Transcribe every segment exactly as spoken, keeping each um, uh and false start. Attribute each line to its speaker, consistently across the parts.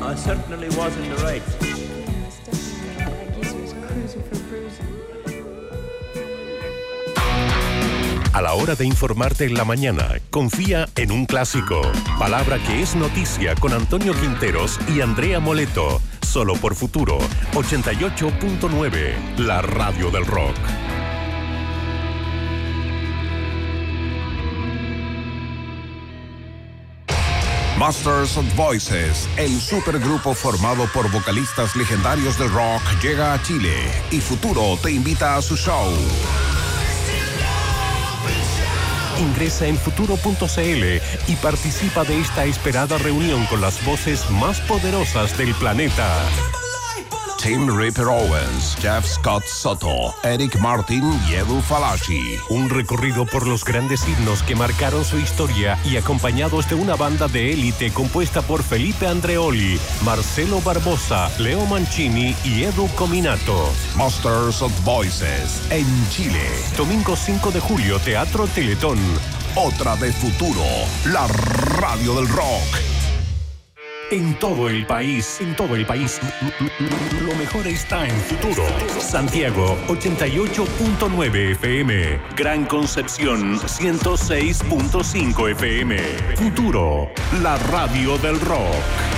Speaker 1: I certainly was in the right.
Speaker 2: A la hora de informarte en la mañana, confía en un clásico. Palabra que es noticia con Antonio Quinteros y Andrea Moleto. Solo por Futuro ochenta y ocho punto nueve, la radio del rock.
Speaker 3: Masters of Voices, el supergrupo formado por vocalistas legendarios del rock, llega a Chile y Futuro te invita a su show.
Speaker 2: Ingresa en futuro punto c l y participa de esta esperada reunión con las voces más poderosas del planeta.
Speaker 3: Tim Ripper Owens, Jeff Scott Soto, Eric Martin y Edu Falaschi.
Speaker 2: Un recorrido por los grandes himnos que marcaron su historia y acompañados de una banda de élite compuesta por Felipe Andreoli, Marcelo Barbosa, Leo Mancini y Edu Cominato.
Speaker 3: Masters of Voices en Chile.
Speaker 2: Domingo cinco de julio, Teatro Teletón.
Speaker 3: Otra de Futuro, la radio del rock.
Speaker 2: En todo el país, en todo el país, lo mejor está en Futuro. Santiago, ochenta y ocho punto nueve F M. Gran Concepción, ciento seis punto cinco F M. Futuro, la radio del rock.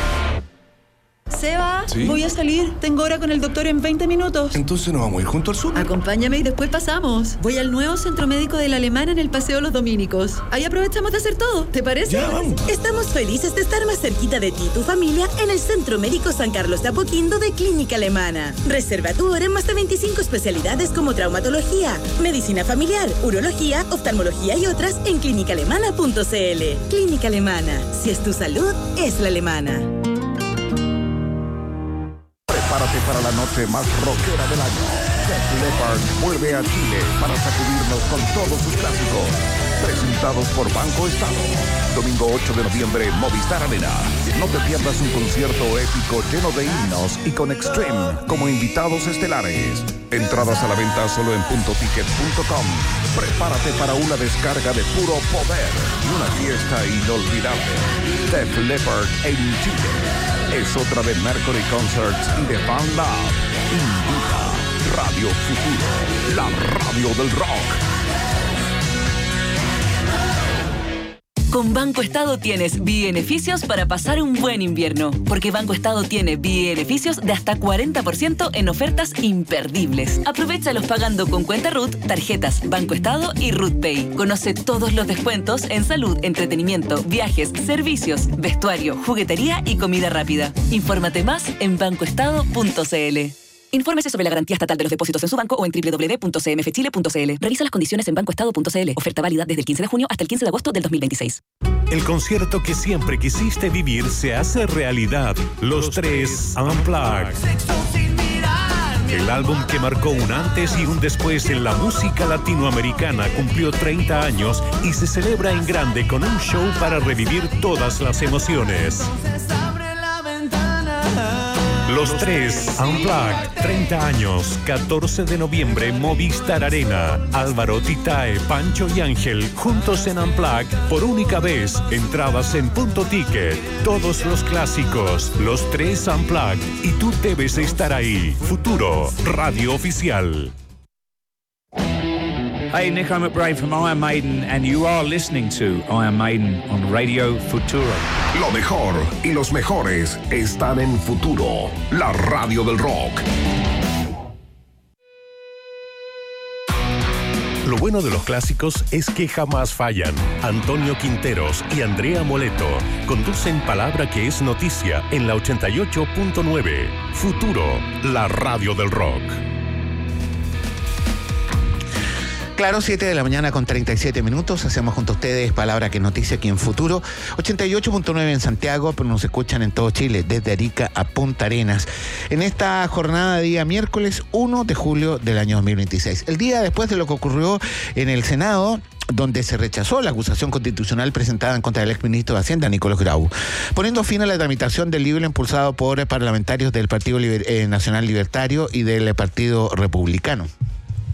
Speaker 4: Seba,
Speaker 5: ¿Sí?
Speaker 4: Voy a salir. Tengo hora con el doctor en veinte minutos.
Speaker 5: Entonces nos vamos a ir junto al súper.
Speaker 4: Acompáñame y después pasamos. Voy al nuevo centro médico de la Alemana en el Paseo Los Dominicos. Ahí aprovechamos de hacer todo. ¿Te parece?
Speaker 5: Ya, vamos.
Speaker 6: Estamos felices de estar más cerquita de ti y tu familia en el Centro Médico San Carlos de Apoquindo de Clínica Alemana. Reserva tu hora en más de veinticinco especialidades como traumatología, medicina familiar, urología, oftalmología y otras en clínica alemana punto c l. Clínica Alemana. Si es tu salud, es la alemana.
Speaker 3: Prepárate para la noche más rockera del año. Def Leppard vuelve a Chile para sacudirnos con todos sus clásicos. Presentados por Banco Estado. Domingo ocho de noviembre, Movistar Arena. No te pierdas un concierto épico lleno de himnos y con Extreme como invitados estelares. Entradas a la venta solo en punto ticket punto com. Prepárate para una descarga de puro poder y una fiesta inolvidable. Def Leppard en Chile. Es otra de Mercury Concerts y de Fan Lab. Invita Radio Futuro, la radio del rock.
Speaker 7: Con Banco Estado tienes beneficios para pasar un buen invierno, porque Banco Estado tiene beneficios de hasta cuarenta por ciento en ofertas imperdibles. Aprovéchalos pagando con cuenta R U T, tarjetas Banco Estado y R U T Pay. Conoce todos los descuentos en salud, entretenimiento, viajes, servicios, vestuario, juguetería y comida rápida. Infórmate más en banco estado punto c l. Infórmese sobre la garantía estatal de los depósitos en su banco o en doble u doble u doble u punto c m f chile punto c l. Revisa las condiciones en banco estado punto c l. Oferta válida desde el quince de junio hasta el quince de agosto del dos mil veintiséis.
Speaker 2: El concierto que siempre quisiste vivir se hace realidad. Los Tres Unplugged. El álbum que marcó un antes y un después en la música latinoamericana cumplió treinta años y se celebra en grande con un show para revivir todas las emociones. Los Tres Unplugged, treinta años, catorce de noviembre, Movistar Arena. Álvaro, Titae, Pancho y Ángel, juntos en Unplugged, por única vez. Entradas en Punto Ticket. Todos los clásicos, Los Tres Unplugged. Y tú debes estar ahí. Futuro, radio oficial.
Speaker 8: Hey, Nico McBrain from Iron Maiden, and you are listening to Iron Maiden on Radio Futuro.
Speaker 3: Lo mejor y los mejores están en Futuro, la radio del rock.
Speaker 2: Lo bueno de los clásicos es que jamás fallan. Antonio Quinteros y Andrea Moleto conducen Palabra que es noticia en la ochenta y ocho punto nueve. Futuro, la radio del rock.
Speaker 9: Claro, siete de la mañana con treinta y siete minutos. Hacemos junto a ustedes Palabra que noticia aquí en Futuro. ochenta y ocho punto nueve en Santiago, pero nos escuchan en todo Chile, desde Arica a Punta Arenas. En esta jornada de día miércoles uno de julio del año dos mil veintiséis. El día después de lo que ocurrió en el Senado, donde se rechazó la acusación constitucional presentada en contra del exministro de Hacienda, Nicolás Grau, poniendo fin a la tramitación del libro impulsado por parlamentarios del Partido Liber- eh, Nacional Libertario y del Partido Republicano.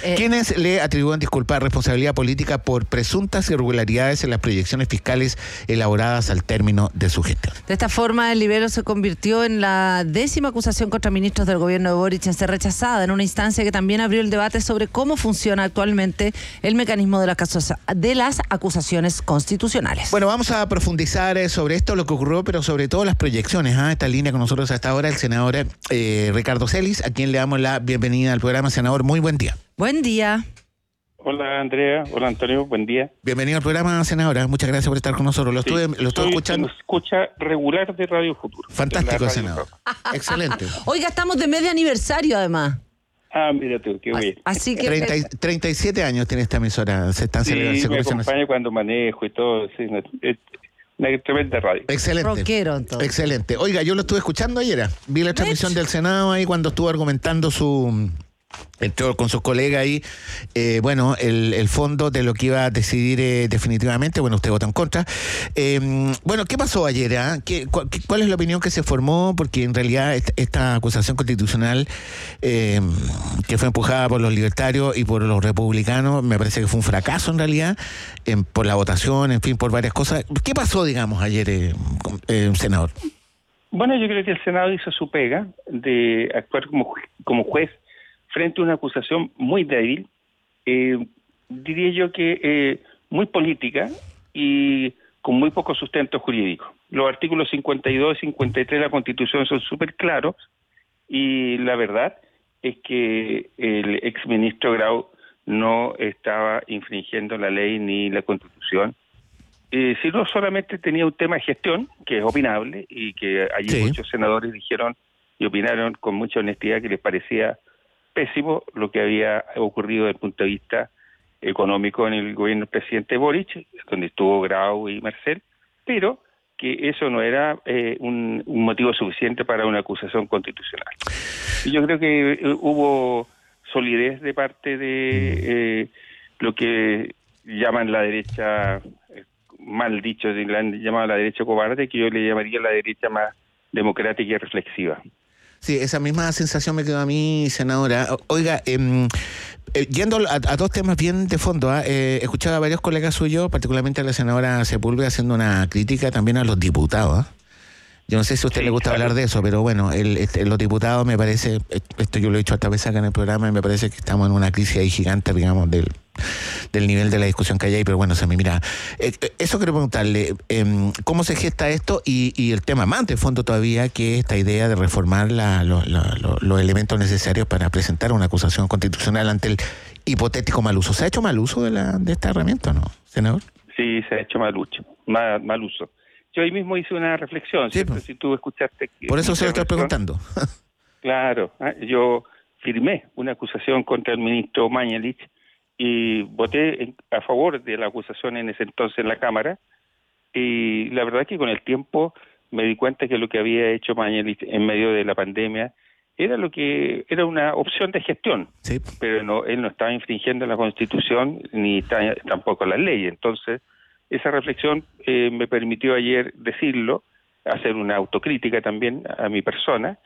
Speaker 9: Eh, ¿Quiénes le atribuyen, disculpa, responsabilidad política por presuntas irregularidades en las proyecciones fiscales elaboradas al término de su gestión?
Speaker 5: De esta forma, el libelo se convirtió en la décima acusación contra ministros del gobierno de Boric en ser rechazada, en una instancia que también abrió el debate sobre cómo funciona actualmente el mecanismo de las, casos, de las acusaciones constitucionales.
Speaker 9: Bueno, vamos a profundizar sobre esto, lo que ocurrió, pero sobre todo las proyecciones. ¿eh? Esta línea con nosotros hasta ahora, el senador eh, Ricardo Celis, a quien le damos la bienvenida al programa. Senador, muy buen día.
Speaker 5: Buen día.
Speaker 10: Hola Andrea, hola Antonio, buen día.
Speaker 9: Bienvenido al programa, senadora. Muchas gracias por estar con nosotros. Lo, sí, estuve, lo estuve escuchando.
Speaker 10: Escucha regular de Radio Futuro.
Speaker 9: Fantástico, senador. Excelente.
Speaker 5: Oiga, estamos de medio aniversario además.
Speaker 10: Ah, mira tú, qué bien.
Speaker 5: Así que
Speaker 9: treinta, treinta y siete años tiene esta emisora. Se están
Speaker 10: sí,
Speaker 9: celebrando. Se
Speaker 10: me acompaña cuando manejo y todo. Sí, es una tremenda radio.
Speaker 9: Excelente.
Speaker 5: Rockero, entonces.
Speaker 9: Excelente. Oiga, yo lo estuve escuchando ayer. Vi la transmisión del Senado ahí cuando estuvo argumentando su... entró con sus colegas ahí, eh, bueno, el, el fondo de lo que iba a decidir eh, definitivamente. Bueno, usted votó en contra. Eh, bueno, ¿qué pasó ayer? Eh? ¿Qué, cu ¿Cuál es la opinión que se formó? Porque en realidad esta, esta acusación constitucional eh, que fue empujada por los libertarios y por los republicanos, me parece que fue un fracaso en realidad, eh, por la votación, en fin, por varias cosas. ¿Qué pasó, digamos, ayer, eh, eh, senador?
Speaker 10: Bueno, yo creo que el Senado hizo su pega de actuar como, como juez frente a una acusación muy débil, eh, diría yo que eh, muy política y con muy poco sustento jurídico. Los artículos cincuenta y dos y cincuenta y tres de la Constitución son súper claros y la verdad es que el exministro Grau no estaba infringiendo la ley ni la Constitución, eh, sino solamente tenía un tema de gestión, que es opinable y que allí sí. Muchos senadores dijeron y opinaron con mucha honestidad que les parecía pésimo lo que había ocurrido desde el punto de vista económico en el gobierno del presidente Boric, donde estuvo Grau y Marcel, pero que eso no era eh, un, un motivo suficiente para una acusación constitucional. Y yo creo que eh, hubo solidez de parte de eh, lo que llaman la derecha, eh, mal dicho, la han llamado la derecha cobarde, que yo le llamaría la derecha más democrática y reflexiva.
Speaker 9: Sí, esa misma sensación me quedó a mí, senadora. Oiga, eh, eh, yendo a, a dos temas bien de fondo, ¿eh? Eh, he escuchado a varios colegas suyos, particularmente a la senadora Sepúlveda, haciendo una crítica también a los diputados. ¿eh? Yo no sé si a usted sí, le gusta claro. hablar de eso, pero bueno, el, este, los diputados me parece, esto yo lo he dicho hasta veces acá en el programa, y me parece que estamos en una crisis ahí gigante, digamos, del, del nivel de la discusión que hay ahí, pero bueno, se me mira. Eh, eso quiero preguntarle, eh, ¿cómo se gesta esto? Y, y el tema más de fondo todavía, que es esta idea de reformar la, lo, la, lo, los elementos necesarios para presentar una acusación constitucional ante el hipotético mal uso. ¿Se ha hecho mal uso de, la, de esta herramienta o no, senador?
Speaker 10: Sí, se ha hecho mal uso. Mal, mal uso. Yo ahí mismo hice una reflexión, sí, pues. Si tú escuchaste...
Speaker 9: Por eso se lo estoy preguntando.
Speaker 10: Claro, yo firmé una acusación contra el ministro Mañalich y voté a favor de la acusación en ese entonces en la Cámara, y la verdad es que con el tiempo me di cuenta que lo que había hecho Mañalich en medio de la pandemia era lo que era una opción de gestión,
Speaker 9: sí.
Speaker 10: Pero no, él no estaba infringiendo la Constitución ni ta, tampoco la ley. Entonces esa reflexión eh, me permitió ayer decirlo, hacer una autocrítica también a mi persona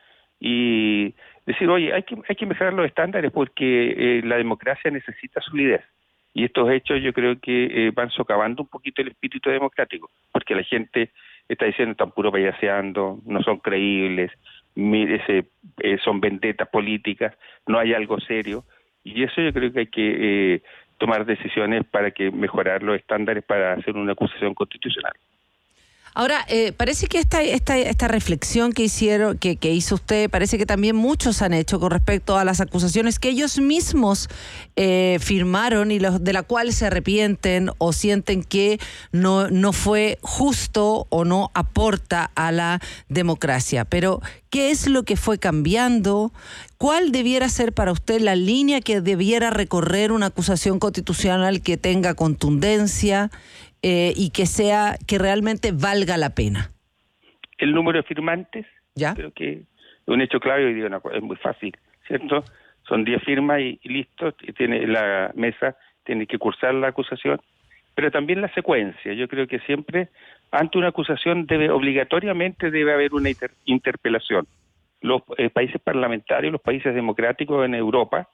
Speaker 10: y decir, oye, hay que hay que mejorar los estándares porque eh, la democracia necesita solidez. Y estos hechos yo creo que eh, van socavando un poquito el espíritu democrático, porque la gente está diciendo, están puro payaseando, no son creíbles, mire, ese, eh, son vendetas políticas, no hay algo serio. Y eso yo creo que hay que... Eh, tomar decisiones para que mejorar los estándares para hacer una acusación constitucional.
Speaker 5: Ahora, eh, parece que esta, esta, esta reflexión que hicieron, que, que hizo usted, parece que también muchos han hecho con respecto a las acusaciones que ellos mismos eh, firmaron y los, de la cual se arrepienten o sienten que no, no fue justo o no aporta a la democracia. Pero, ¿qué es lo que fue cambiando? ¿Cuál debiera ser para usted la línea que debiera recorrer una acusación constitucional que tenga contundencia eh, y que sea que realmente valga la pena?
Speaker 10: El número de firmantes,
Speaker 5: ¿ya?
Speaker 10: Creo que es un hecho clave y digo, no, es muy fácil, ¿cierto? Son diez firmas y, y listo, y tiene la mesa, tiene que cursar la acusación, pero también la secuencia. Yo creo que siempre, ante una acusación, debe obligatoriamente debe haber una inter interpelación. Los eh, países parlamentarios, los países democráticos en Europa,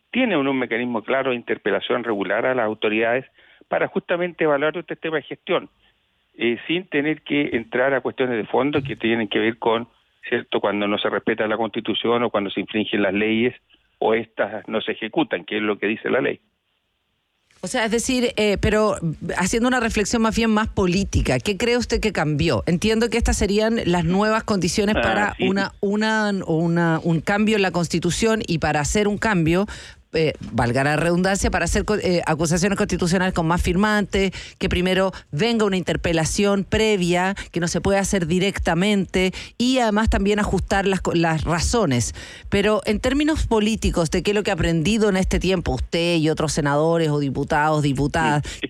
Speaker 10: tiene un, un mecanismo claro de interpelación regular a las autoridades para justamente evaluar este tema de gestión, eh, sin tener que entrar a cuestiones de fondo que tienen que ver con, ¿cierto?, cuando no se respeta la Constitución o cuando se infringen las leyes o estas no se ejecutan, que es lo que dice la ley.
Speaker 5: O sea, es decir, eh, pero haciendo una reflexión más bien más política, ¿qué cree usted que cambió? Entiendo que estas serían las nuevas condiciones
Speaker 10: Ah,
Speaker 5: para
Speaker 10: sí.
Speaker 5: una, una, una, un cambio en la Constitución, y para hacer un cambio, eh, valga la redundancia, para hacer eh, acusaciones constitucionales con más firmantes, que primero venga una interpelación previa, que no se puede hacer directamente, y además también ajustar las, las razones. Pero en términos políticos, ¿de qué es lo que ha aprendido en este tiempo usted y otros senadores o diputados, diputadas?